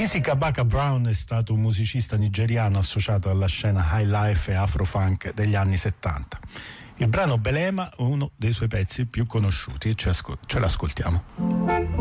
Dizzy Kabaka Brown è stato un musicista nigeriano associato alla scena high life e afro-funk degli anni 70. Il brano Belema è uno dei suoi pezzi più conosciuti e ce l'ascoltiamo.